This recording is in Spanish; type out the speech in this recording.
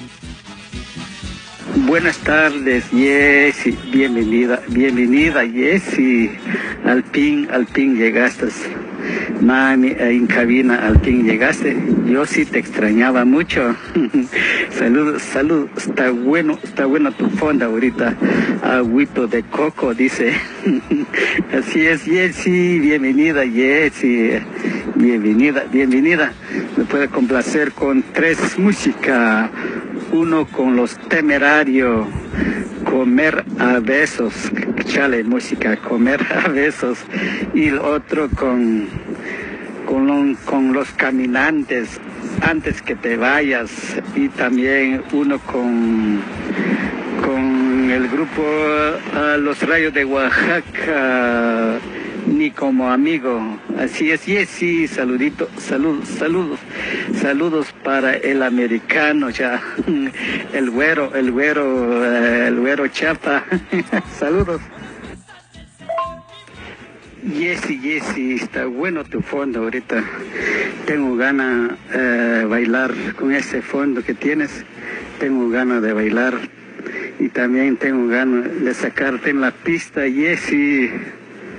Buenas tardes, Jessy, bienvenida Jessy, al fin llegaste, mami, en cabina, al fin llegaste, yo sí te extrañaba mucho. Salud, está bueno tu fondo ahorita, agüito de coco, dice. Así es, Jessy, bienvenida Jessy, bienvenida, me puede complacer con 3 músicas. Uno con Los Temerarios, Comer a Besos, chale música, Comer a Besos, y el otro con Los Caminantes, Antes que te vayas, y también uno con el grupo Los Rayos de Oaxaca, Ni como amigo. Así es, sí, saludos para el americano ya, el güero chapa. Saludos. Jessy, está bueno tu fondo ahorita. Tengo ganas de bailar con ese fondo que tienes. Tengo ganas de bailar y también tengo ganas de sacarte en la pista, Jessy.